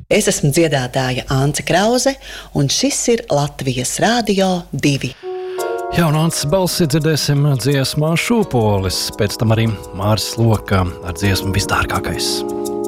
Es esmu dziedātāja Ance Krause, un šis ir Latvijas Rādio 2. Jaunāns balsi dzirdēsim dziesmā Šūpolis, pēc tam arī Māris Lokā ar dziesmu Visdārgākais.